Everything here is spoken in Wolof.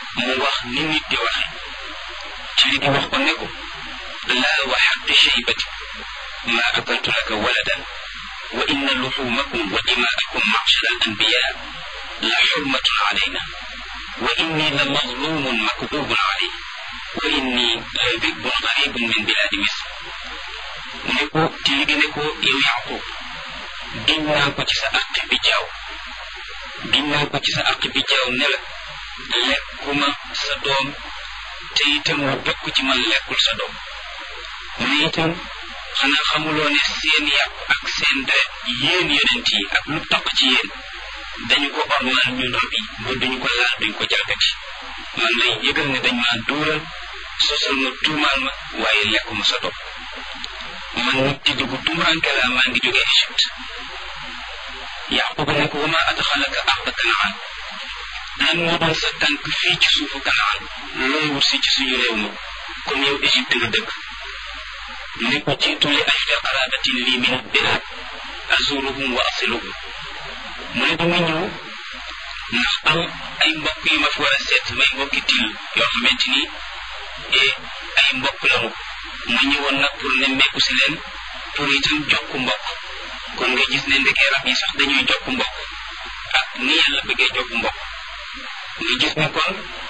mu wax ni nit di waxe ci li di wax ko ne ko laa wa xaqi shaybati ma akaltu laka waladan wa inna luxumakum wa dimaakum macshara al anbiya la xurmatun alayna wa inni la mazlumun makdubun alay wa inni la dibun garibun min biladi misr mu ne ko ci li ne ko yow Yaqub giñ naa ko ci sa àq bi jaaw giñ naa ko ci sa àq bi jaaw ne la lekkuma sa doom te itam lu bokk ci man lekkul sa doom mu ne itam xanaa xamuloo ne seen yàpp ak seen deret yéen yonent yi ak lu taq ci yéen dañu ko ormal ñun rab yi ba duñu ko laal duñ ko jalgati man lay yëgal ne dañ maa duural sosal ma tuumaal ma waaye lekkuma sa doom man nit ci dugg tumuranke laa maa ngi jóge Égypte Yaqub ne ko wama adxalaka arda Kanaan lan moo doon sa tànk fii ci suufu Kanaan looy wut si ci suñu réew ma comme yow Égypte nga dëkk mu ne ko jiitu li ajli qarabatin lii min ad-bilaad azuruhum wa asiluhum mu ne dama ñëw ndax am ay mbokk yu ma fi war a seet may mbokki til yoo xamante ni ay mbokk lañu ma ñëwoon nag pour nemmeeku si leen pour itam jokku mbokk kon nga gis ne ndekee rab yi sax dañuy jokku mbokk ak ni yàlla bëggee jokku mbokk nga gis ne kon